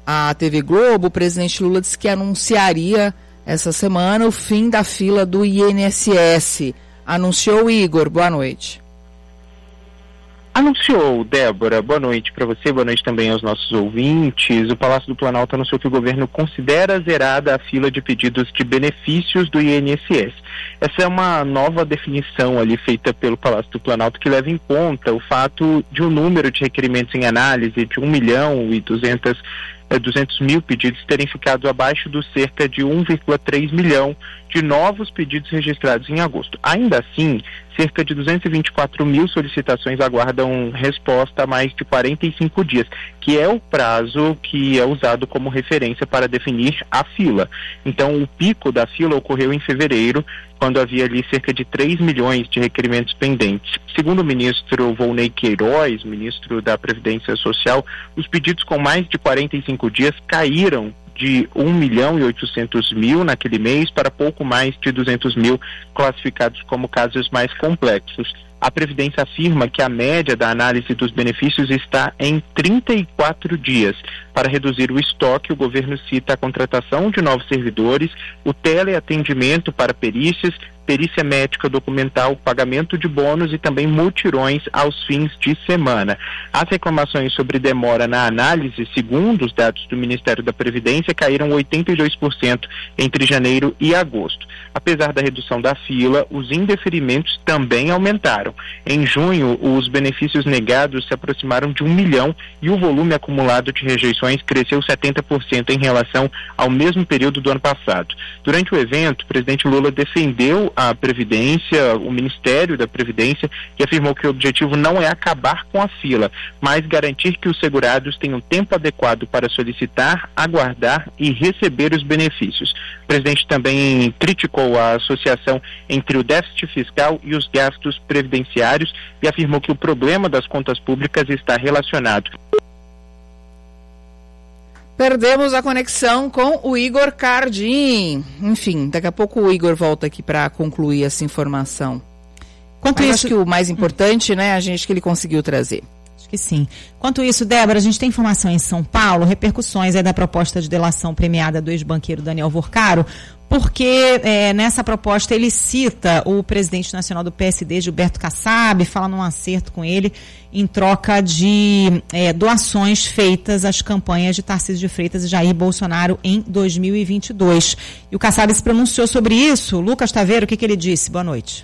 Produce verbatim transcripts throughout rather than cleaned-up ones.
à T V Globo, o presidente Lula disse que anunciaria essa semana o fim da fila do I N S S. Anunciou, Igor. Boa noite. Anunciou, Débora. Boa noite para você, boa noite também aos nossos ouvintes. O Palácio do Planalto anunciou que o governo considera zerada a fila de pedidos de benefícios do I N S S. Essa é uma nova definição ali feita pelo Palácio do Planalto que leva em conta o fato de um número de requerimentos em análise de um milhão e duzentos mil pedidos terem ficado abaixo dos cerca de um vírgula três milhão de novos pedidos registrados em agosto. Ainda assim, cerca de duzentos e vinte e quatro mil solicitações aguardam resposta há mais de quarenta e cinco dias, que é o prazo que é usado como referência para definir a fila. Então, o pico da fila ocorreu em fevereiro, quando havia ali cerca de três milhões de requerimentos pendentes. Segundo o ministro Volney Queiroz, ministro da Previdência Social, os pedidos com mais de quarenta e cinco dias caíram de um milhão e oitocentos mil naquele mês para pouco mais de duzentos mil classificados como casos mais complexos. A Previdência afirma que a média da análise dos benefícios está em trinta e quatro dias. Para reduzir o estoque, o governo cita a contratação de novos servidores, o teleatendimento para perícias, perícia médica documental, pagamento de bônus e também mutirões aos fins de semana. As reclamações sobre demora na análise, segundo os dados do Ministério da Previdência, caíram oitenta e dois por cento entre janeiro e agosto. Apesar da redução da fila, os indeferimentos também aumentaram. Em junho, os benefícios negados se aproximaram de um milhão e o volume acumulado de rejeições cresceu setenta por cento em relação ao mesmo período do ano passado. Durante o evento, o presidente Lula defendeu a Previdência, o Ministério da Previdência, e afirmou que o objetivo não é acabar com a fila, mas garantir que os segurados tenham tempo adequado para solicitar, aguardar e receber os benefícios. O presidente também criticou a associação entre o déficit fiscal e os gastos previdenciários e afirmou que o problema das contas públicas está relacionado. Perdemos a conexão com o Igor Cardim. Enfim, daqui a pouco o Igor volta aqui para concluir essa informação. Quanto isso, acho que o mais importante, né, a gente que ele conseguiu trazer. Acho que sim. Quanto isso, Débora, a gente tem informação em São Paulo, repercussões aí da proposta de delação premiada do ex-banqueiro Daniel Vorcaro, porque é, nessa proposta ele cita o presidente nacional do P S D, Gilberto Kassab, fala num acerto com ele em troca de é, doações feitas às campanhas de Tarcísio de Freitas e Jair Bolsonaro em dois mil e vinte e dois. E o Kassab se pronunciou sobre isso. Lucas Taveiro, o que, que ele disse? Boa noite.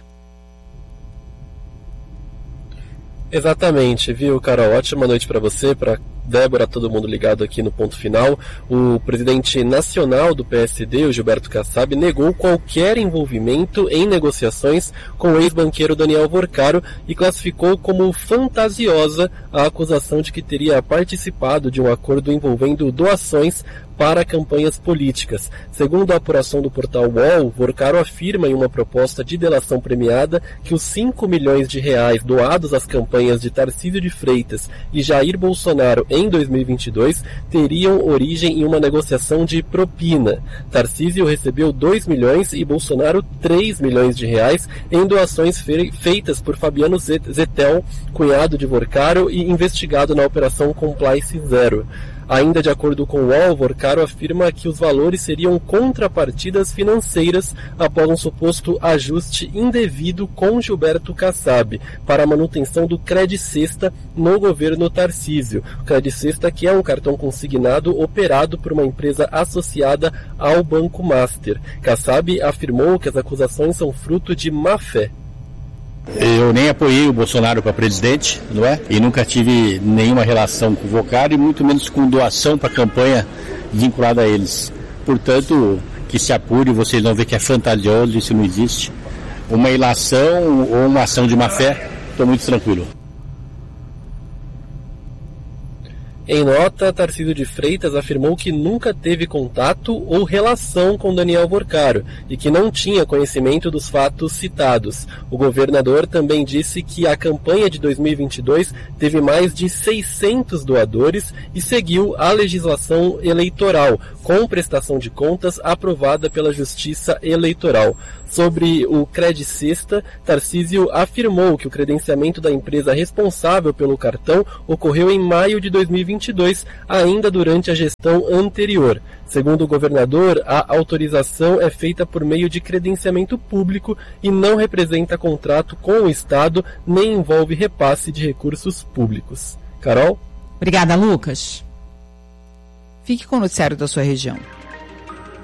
Exatamente, viu, Carol? Ótima noite para você, para Débora, todo mundo ligado aqui no Ponto Final. O presidente nacional do P S D, o Gilberto Kassab, negou qualquer envolvimento em negociações com o ex-banqueiro Daniel Vorcaro e classificou como fantasiosa a acusação de que teria participado de um acordo envolvendo doações para campanhas políticas. Segundo a apuração do portal U O L, Vorcaro afirma em uma proposta de delação premiada que os cinco milhões de reais doados às campanhas de Tarcísio de Freitas e Jair Bolsonaro em dois mil e vinte e dois teriam origem em uma negociação de propina. Tarcísio recebeu dois milhões e Bolsonaro três milhões de reais em doações fe- feitas por Fabiano Zettel, cunhado de Vorcaro e investigado na Operação Complice Zero. Ainda de acordo com o U O L, Vorcaro afirma que os valores seriam contrapartidas financeiras após um suposto ajuste indevido com Gilberto Kassab para a manutenção do Credicesta no governo Tarcísio. O Credicesta, que é um cartão consignado operado por uma empresa associada ao Banco Master. Kassab afirmou que as acusações são fruto de má-fé. Eu nem apoiei o Bolsonaro para presidente, não é? E nunca tive nenhuma relação com o Vorcaro e muito menos com doação para campanha vinculada a eles. Portanto, que se apure, vocês vão ver que é fantasioso, isso não existe. Uma ilação ou uma ação de má fé, estou muito tranquilo. Em nota, Tarcísio de Freitas afirmou que nunca teve contato ou relação com Daniel Vorcaro e que não tinha conhecimento dos fatos citados. O governador também disse que a campanha de dois mil e vinte e dois teve mais de seiscentos doadores e seguiu a legislação eleitoral, com prestação de contas aprovada pela Justiça Eleitoral. Sobre o Credicesta, Tarcísio afirmou que o credenciamento da empresa responsável pelo cartão ocorreu em maio de dois mil e vinte e dois, ainda durante a gestão anterior. Segundo o governador, a autorização é feita por meio de credenciamento público e não representa contrato com o Estado, nem envolve repasse de recursos públicos. Carol? Obrigada, Lucas. Fique com o noticiário da sua região.